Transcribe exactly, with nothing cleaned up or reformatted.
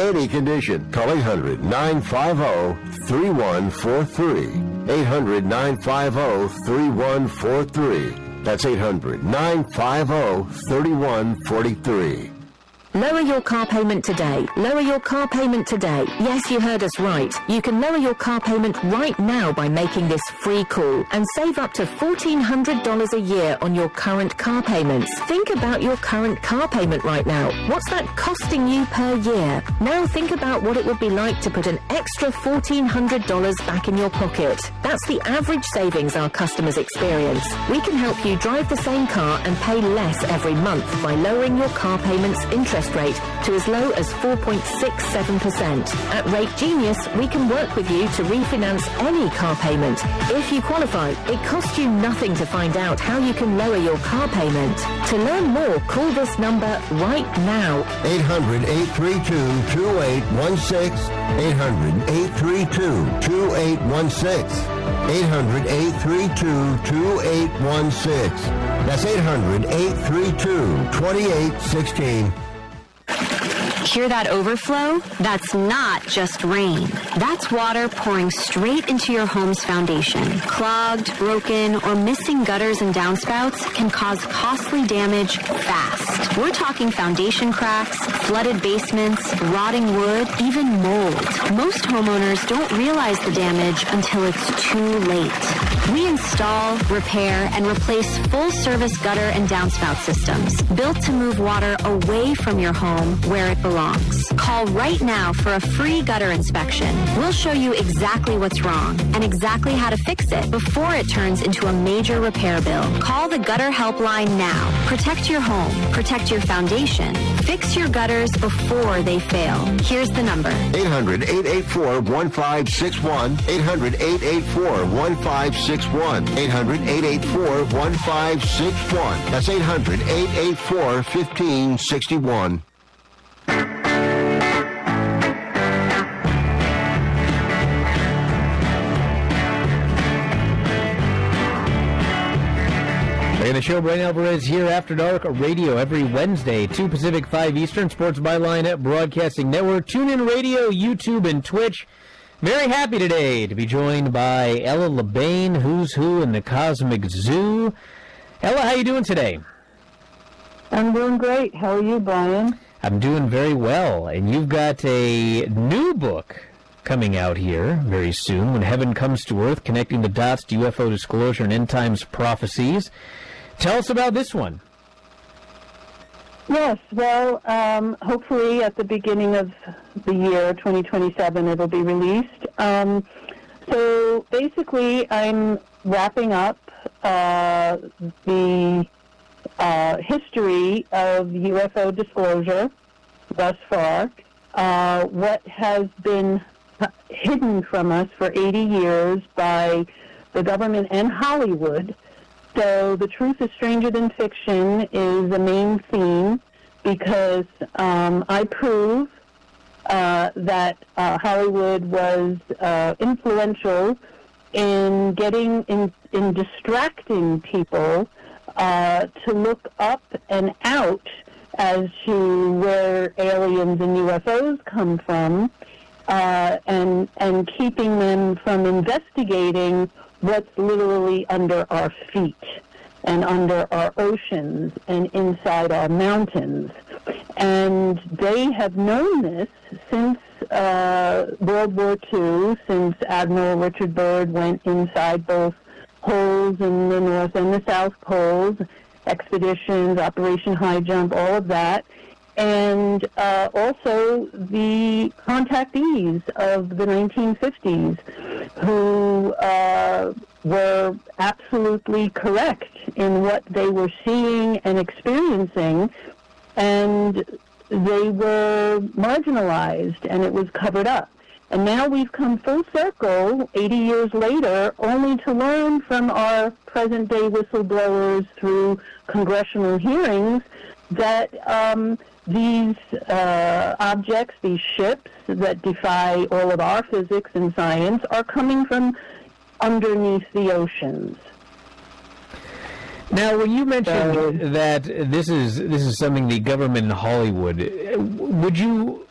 any condition. Call eight hundred, nine five zero, three one four three. eight hundred, nine five zero, three one four three. That's eight hundred, nine five zero, three one four three. Lower your car payment today. Lower your car payment today. Yes, you heard us right. You can lower your car payment right now by making this free call and save up to fourteen hundred dollars a year on your current car payments. Think about your current car payment right now. What's that costing you per year? Now think about what it would be like to put an extra fourteen hundred dollars back in your pocket. That's the average savings our customers experience. We can help you drive the same car and pay less every month by lowering your car payment's interest rate to as low as four point six seven percent. At Rate Genius, we can work with you to refinance any car payment. If you qualify, it costs you nothing to find out how you can lower your car payment. To learn more, call this number right now. eight hundred, eight three two, two eight one six. eight hundred, eight three two, two eight one six. eight hundred, eight three two, two eight one six. That's eight hundred, eight three two, two eight one six. Hear that overflow? That's not just rain. That's water pouring straight into your home's foundation. Clogged, broken, or missing gutters and downspouts can cause costly damage fast. We're talking foundation cracks, flooded basements, rotting wood, even mold. Most homeowners don't realize the damage until it's too late. We install, repair, and replace full-service gutter and downspout systems built to move water away from your home where it belongs. Call right now for a free gutter inspection. We'll show you exactly what's wrong and exactly how to fix it before it turns into a major repair bill. Call the Gutter Helpline now. Protect your home. Protect your foundation. Fix your gutters before they fail. Here's the number. eight hundred, eight eight four, one five six one. eight hundred, eight eight four, one five six one. eight hundred, eight eight four, one five six one. That's eight hundred, eight eight four, one five six one. And the show, Brian Alvarez here, After Dark Radio, every Wednesday, two Pacific, five Eastern, Sports Byline at Broadcasting Network, TuneIn Radio, YouTube, and Twitch. Very happy today to be joined by Ella LeBain, Who's Who in the Cosmic Zoo. Ella, how you doing today? I'm doing great. How are you, Brian? I'm doing very well, and you've got a new book coming out here very soon, When Heaven Comes to Earth, Connecting the Dots to U F O Disclosure and End Times Prophecies. Tell us about this one. Yes, well, um, hopefully at the beginning of the year, twenty twenty-seven, it'll be released. Um, so basically, I'm wrapping up uh, the uh, history of U F O disclosure thus far, uh, what has been hidden from us for eighty years by the government and Hollywood. So the truth is stranger than fiction is a main theme because um, I prove uh, that uh, Hollywood was uh, influential in getting, in, in distracting people uh, to look up and out as to where aliens and U F Os come from, uh, and and keeping them from investigating what's literally under our feet and under our oceans and inside our mountains. And they have known this since uh, World War Two, since Admiral Richard Byrd went inside both poles in the North and the South Poles, expeditions, Operation High Jump, all of that. And uh, also the contactees of the nineteen fifties who uh, were absolutely correct in what they were seeing and experiencing, and they were marginalized and it was covered up. And now we've come full circle eighty years later only to learn from our present-day whistleblowers through congressional hearings that um, these uh, objects, these ships that defy all of our physics and science, are coming from underneath the oceans. Now, when you mentioned So, that this is this is something the government in Hollywood, would you